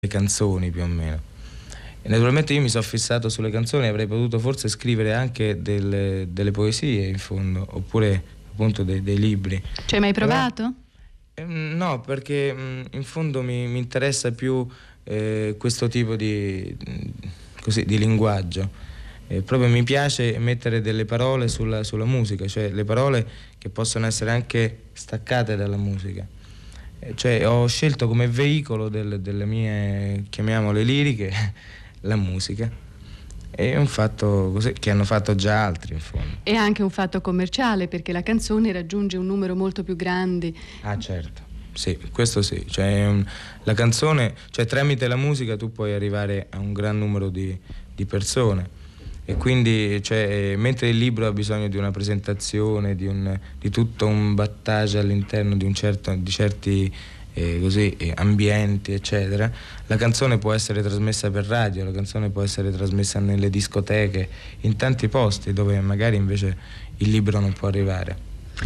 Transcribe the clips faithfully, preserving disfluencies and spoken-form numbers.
canzoni più o meno. E naturalmente io mi sono fissato sulle canzoni, avrei potuto forse scrivere anche delle, delle poesie in fondo, oppure appunto dei, dei libri. Ci hai mai provato? Però, ehm, no, perché mh, in fondo mi, mi interessa più eh, questo tipo di, così, di linguaggio. Eh, proprio mi piace mettere delle parole sulla, sulla musica, cioè le parole che possono essere anche staccate dalla musica. Eh, cioè ho scelto come veicolo del, delle mie, chiamiamole liriche, la musica. È un fatto così che hanno fatto già altri in fondo. È anche un fatto commerciale, perché la canzone raggiunge un numero molto più grande. Ah, certo. Sì, questo sì, cioè um, la canzone, cioè tramite la musica tu puoi arrivare a un gran numero di, di persone. E quindi, cioè, mentre il libro ha bisogno di una presentazione, di, un, di tutto un battage all'interno di, un certo, di certi eh, così, eh, ambienti, eccetera, la canzone può essere trasmessa per radio, la canzone può essere trasmessa nelle discoteche, in tanti posti dove magari invece il libro non può arrivare.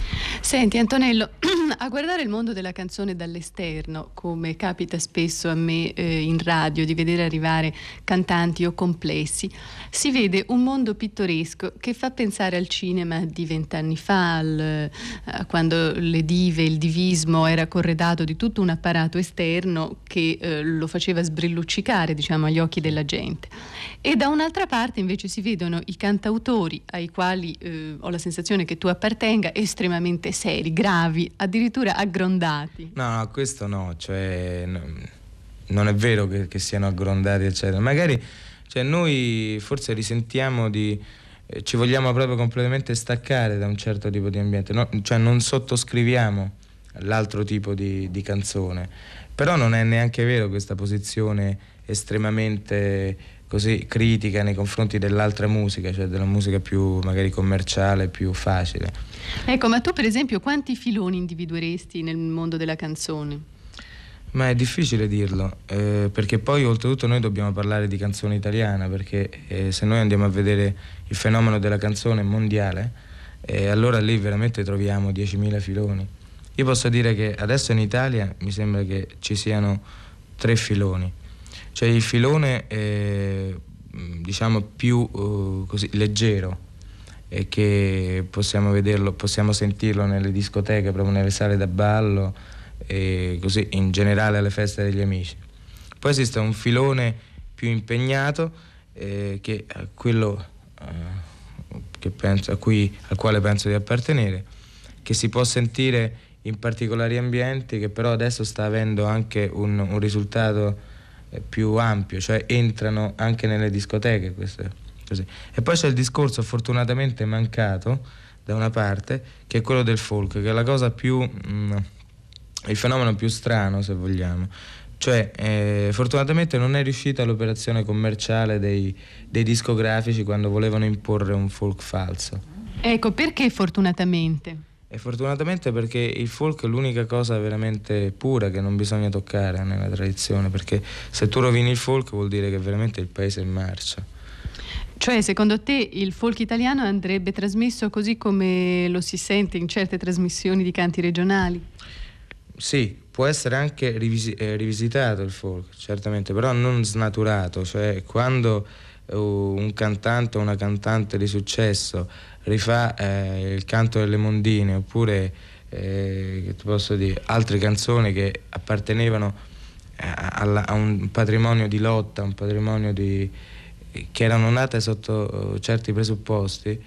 Senti Antonello, a guardare il mondo della canzone dall'esterno, come capita spesso a me eh, in radio di vedere arrivare cantanti o complessi, si vede un mondo pittoresco che fa pensare al cinema di vent'anni fa, al, a quando le dive, il divismo era corredato di tutto un apparato esterno che eh, lo faceva sbrilluccicare, diciamo, agli occhi della gente. E da un'altra parte invece si vedono i cantautori ai quali eh, ho la sensazione che tu appartenga, estremamente seri, gravi, addirittura aggrondati. No, no, questo no, cioè no, non è vero che, che siano aggrondati, eccetera. Magari, cioè, noi forse risentiamo di eh, ci vogliamo proprio completamente staccare da un certo tipo di ambiente, no? Cioè non sottoscriviamo l'altro tipo di, di canzone. Però non è neanche vero questa posizione estremamente così critica nei confronti dell'altra musica, cioè della musica più magari commerciale, più facile. Ecco, ma tu per esempio quanti filoni individueresti nel mondo della canzone? Ma è difficile dirlo, eh, perché poi oltretutto noi dobbiamo parlare di canzone italiana, perché eh, se noi andiamo a vedere il fenomeno della canzone mondiale, eh, allora lì veramente troviamo diecimila filoni. Io posso dire che adesso in Italia mi sembra che ci siano tre filoni. Cioè il filone eh, diciamo più uh, così leggero, e che possiamo vederlo, possiamo sentirlo nelle discoteche, proprio nelle sale da ballo, e così in generale alle feste degli amici. Poi esiste un filone più impegnato, eh, che è quello uh, che penso, a cui, al quale penso di appartenere, che si può sentire in particolari ambienti, che però adesso sta avendo anche un, un risultato più ampio, cioè entrano anche nelle discoteche, questo è così. E poi c'è il discorso fortunatamente mancato da una parte, che è quello del folk, che è la cosa più mh, il fenomeno più strano, se vogliamo. Cioè eh, fortunatamente non è riuscita l'operazione commerciale dei, dei discografici quando volevano imporre un folk falso. Ecco, perché fortunatamente? E fortunatamente perché il folk è l'unica cosa veramente pura che non bisogna toccare nella tradizione, perché se tu rovini il folk vuol dire che veramente il paese è in marcia. Cioè, secondo te il folk italiano andrebbe trasmesso così come lo si sente in certe trasmissioni di canti regionali? Sì, può essere anche rivisi- eh, rivisitato il folk, certamente, però non snaturato, cioè quando uh, un cantante o una cantante di successo rifà eh, il canto delle mondine, oppure eh, che ti posso dire, altre canzoni che appartenevano a, a, a un patrimonio di lotta, un patrimonio di, che erano nate sotto uh, certi presupposti,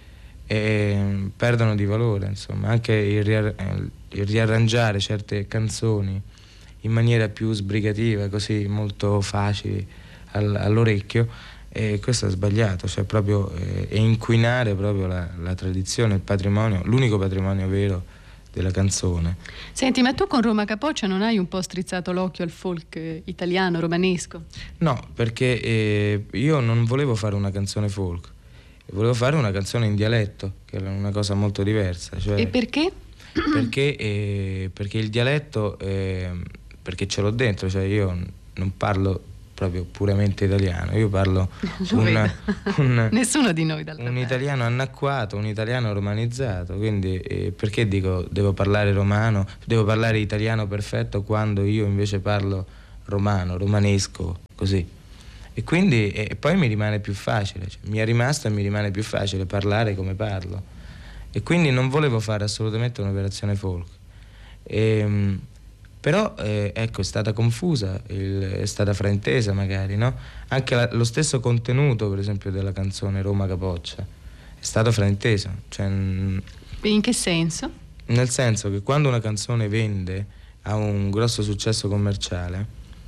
e perdono di valore, insomma. Anche il, ria- il riarrangiare certe canzoni in maniera più sbrigativa, così molto facili al, all'orecchio, e questo è sbagliato, cioè proprio eh, è inquinare proprio la, la tradizione, il patrimonio, l'unico patrimonio vero della canzone. Senti, ma tu con Roma Capoccia non hai un po' strizzato l'occhio al folk eh, italiano, romanesco? No, perché eh, io non volevo fare una canzone folk, volevo fare una canzone in dialetto, che è una cosa molto diversa. Cioè, e perché? Perché, eh, perché il dialetto, eh, perché ce l'ho dentro, cioè io non parlo proprio puramente italiano, io parlo un, un, nessuno di noi d'altra un parte. Italiano annacquato, un italiano romanizzato, quindi eh, perché dico devo parlare romano, devo parlare italiano perfetto quando io invece parlo romano, romanesco, così. E quindi e poi mi rimane più facile, cioè, mi è rimasto e mi rimane più facile parlare come parlo. E quindi non volevo fare assolutamente un'operazione folk. E, però eh, ecco, è stata confusa, il, è stata fraintesa magari, no? Anche la, lo stesso contenuto, per esempio, della canzone Roma Capoccia è stato frainteso. Cioè, in che senso? Nel senso che quando una canzone vende, ha un grosso successo commerciale,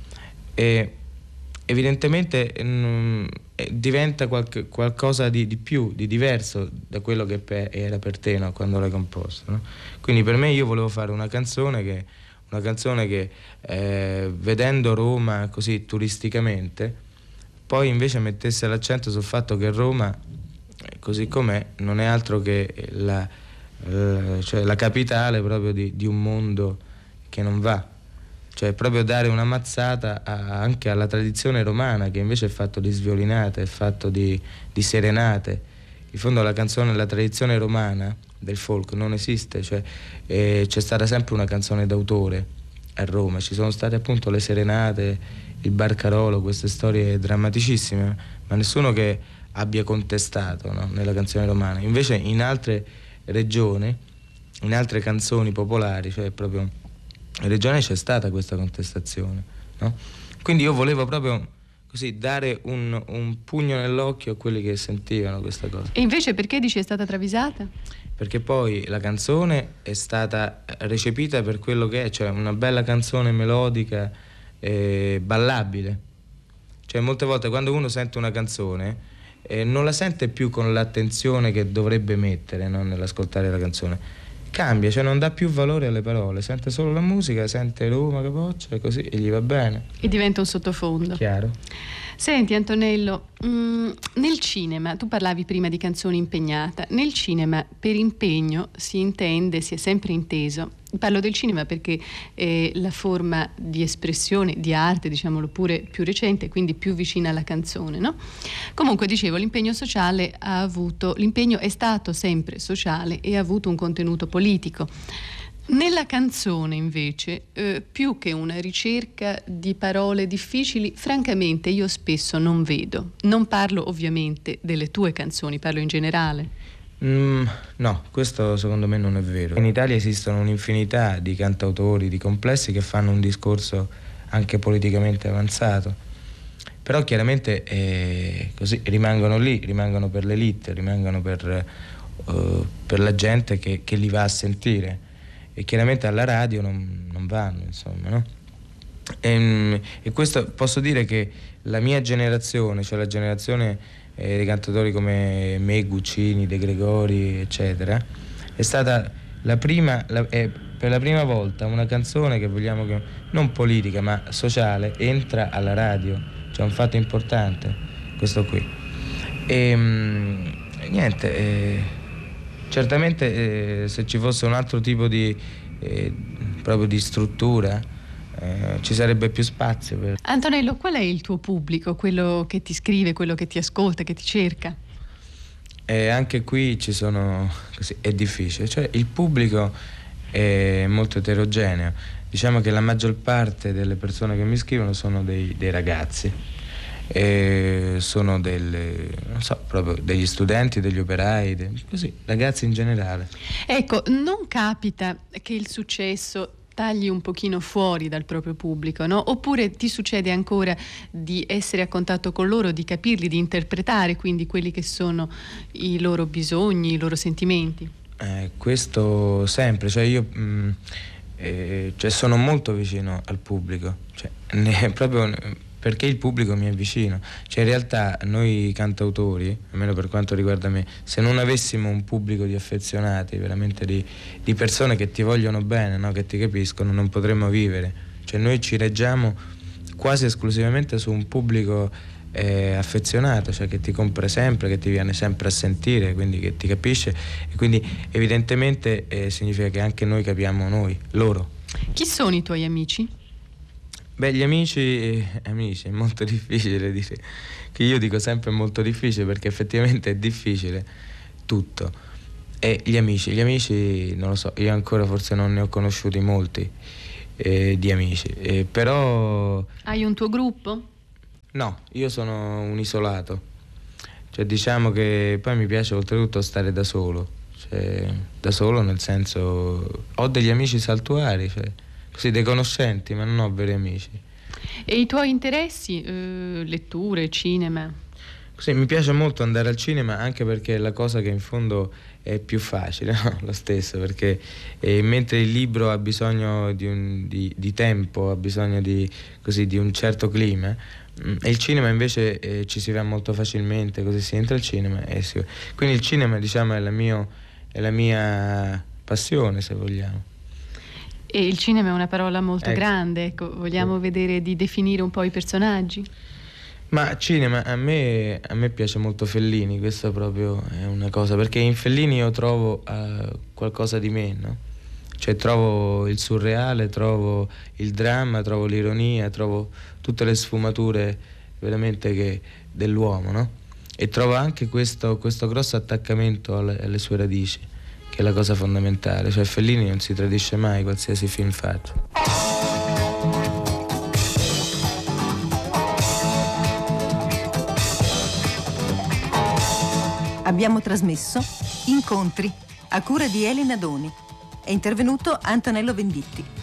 e evidentemente mh, diventa qualche, qualcosa di, di più, di diverso da quello che pe- era per te, no? Quando l'hai composto, no? Quindi per me io volevo fare una canzone che, una canzone che eh, vedendo Roma così turisticamente, poi invece mettesse l'accento sul fatto che Roma, così com'è, non è altro che la, eh, cioè la capitale proprio di, di un mondo che non va. Cioè proprio dare una mazzata a, anche alla tradizione romana, che invece è fatto di sviolinate, è fatto di, di serenate. In fondo la canzone, la tradizione romana del folk non esiste, cioè eh, c'è stata sempre una canzone d'autore a Roma, ci sono state appunto le serenate, il barcarolo, queste storie drammaticissime, ma nessuno che abbia contestato, no, nella canzone romana. Invece in altre regioni, in altre canzoni popolari, cioè proprio in regione c'è stata questa contestazione, no? Quindi io volevo proprio così dare un, un pugno nell'occhio a quelli che sentivano questa cosa. E invece perché dici è stata travisata? Perché poi la canzone è stata recepita per quello che è, cioè una bella canzone melodica, eh, ballabile. Cioè molte volte quando uno sente una canzone eh, non la sente più con l'attenzione che dovrebbe mettere, no, nell'ascoltare la canzone. Cambia, cioè non dà più valore alle parole, sente solo la musica, sente Roma Capoccia e così, e gli va bene. E diventa un sottofondo. Chiaro. Senti Antonello, mh, nel cinema, tu parlavi prima di canzoni impegnata, nel cinema per impegno si intende, si è sempre inteso, parlo del cinema perché è la forma di espressione, di arte, diciamolo pure, più recente, quindi più vicina alla canzone, no? Comunque dicevo, l'impegno sociale ha avuto, l'impegno è stato sempre sociale e ha avuto un contenuto politico. Nella canzone invece, eh, più che una ricerca di parole difficili, francamente io spesso non vedo. Non parlo ovviamente delle tue canzoni, parlo in generale. Mm, no, questo secondo me non è vero. In Italia esistono un'infinità di cantautori, di complessi che fanno un discorso anche politicamente avanzato, però chiaramente eh, così rimangono lì, rimangono per l'elite, rimangono per, uh, per la gente che, che li va a sentire. E chiaramente alla radio non, non vanno, insomma, no? E, e questo posso dire che la mia generazione, cioè la generazione eh, dei cantatori come me, Guccini, De Gregori, eccetera, è stata la prima, la, è per la prima volta una canzone che vogliamo che non politica ma sociale entra alla radio, cioè un fatto importante questo qui. E niente. Eh, Certamente eh, se ci fosse un altro tipo di eh, proprio di struttura eh, ci sarebbe più spazio per... Antonello, qual è il tuo pubblico, quello che ti scrive, quello che ti ascolta, che ti cerca? E anche qui ci sono così, è difficile, cioè il pubblico è molto eterogeneo, diciamo che la maggior parte delle persone che mi scrivono sono dei, dei ragazzi. E sono delle, non so, proprio degli studenti, degli operai, de, così, ragazzi in generale. Ecco, non capita che il successo tagli un pochino fuori dal proprio pubblico, no? Oppure ti succede ancora di essere a contatto con loro, di capirli, di interpretare quindi quelli che sono i loro bisogni, i loro sentimenti? Eh, questo sempre, cioè io mh, eh, cioè sono molto vicino al pubblico, cioè ne, proprio perché il pubblico mi è vicino, cioè in realtà noi cantautori, almeno per quanto riguarda me, se non avessimo un pubblico di affezionati, veramente di, di persone che ti vogliono bene, no? Che ti capiscono, non potremmo vivere, cioè noi ci reggiamo quasi esclusivamente su un pubblico eh, affezionato, cioè che ti compra sempre, che ti viene sempre a sentire, quindi che ti capisce, e quindi evidentemente eh, significa che anche noi capiamo noi, loro. Chi sono i tuoi amici? Beh, gli amici, amici, è molto difficile dire, che io dico sempre molto difficile perché effettivamente è difficile tutto. E gli amici, gli amici non lo so, io ancora forse non ne ho conosciuti molti, eh, di amici. Eh, però... Hai un tuo gruppo? No, io sono un isolato. Cioè diciamo che poi mi piace oltretutto stare da solo. Cioè, da solo nel senso... Ho degli amici saltuari, cioè, così dei conoscenti, ma non ho veri amici. E i tuoi interessi? Eh, letture, cinema? Sì, mi piace molto andare al cinema, anche perché è la cosa che in fondo è più facile, no? Lo stesso, perché eh, mentre il libro ha bisogno di, un, di, di tempo, ha bisogno di, così, di un certo clima, mh, e il cinema invece eh, ci si va molto facilmente, così si entra al cinema e si... Quindi il cinema, diciamo, è la, mio, è la mia passione, se vogliamo. E il cinema è una parola molto Ecco. grande, ecco, vogliamo Sì. vedere di definire un po' i personaggi? Ma cinema, a me, a me piace molto Fellini, questa proprio è una cosa, perché in Fellini io trovo uh, qualcosa di me, no? Cioè trovo il surreale, trovo il dramma, trovo l'ironia, trovo tutte le sfumature veramente che, dell'uomo, no? E trovo anche questo, questo grosso attaccamento alle, alle sue radici, che è la cosa fondamentale, cioè Fellini non si tradisce mai qualsiasi film fatto. Abbiamo trasmesso Incontri, a cura di Elena Doni. È intervenuto Antonello Venditti.